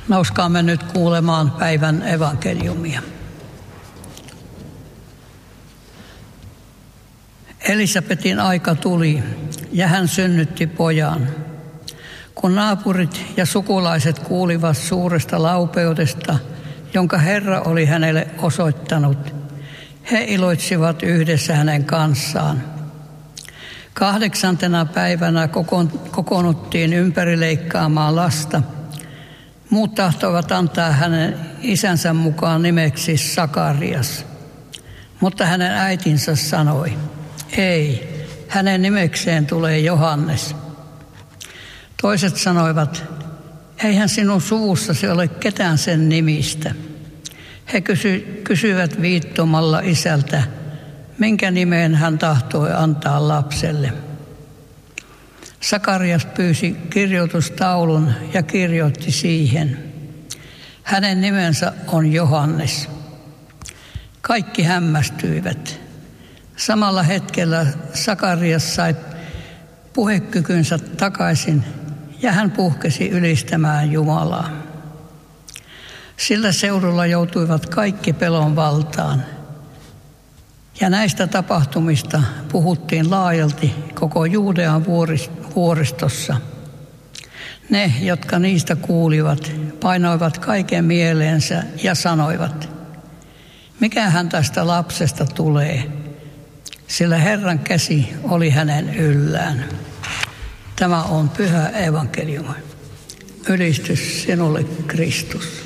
Nouskaamme nyt kuulemaan päivän evankeliumia. Elisabetin aika tuli ja hän synnytti pojan. Kun naapurit ja sukulaiset kuulivat suuresta laupeudesta, jonka Herra oli hänelle osoittanut, he iloitsivat yhdessä hänen kanssaan. 8. päivänä kokoonnuttiin ympärileikkaamaan lasta. Muut tahtoivat antaa hänen isänsä mukaan nimeksi Sakarias, mutta hänen äitinsä sanoi, ei, hänen nimekseen tulee Johannes. Toiset sanoivat, eihän sinun suvussasi ole ketään sen nimistä. He kysyivät viittomalla isältä, minkä nimen hän tahtoi antaa lapselle. Sakarias pyysi kirjoitustaulun ja kirjoitti siihen. Hänen nimensä on Johannes. Kaikki hämmästyivät. Samalla hetkellä Sakarias sai puhekykynsä takaisin ja hän puhkesi ylistämään Jumalaa. Sillä seudulla joutuivat kaikki pelon valtaan. Ja näistä tapahtumista puhuttiin laajalti koko Juudean vuoristossa. Ne, jotka niistä kuulivat, painoivat kaiken mieleensä ja sanoivat, mikähän tästä lapsesta tulee, sillä Herran käsi oli hänen yllään. Tämä on pyhä evankeliumi. Ylistys sinulle, Kristus.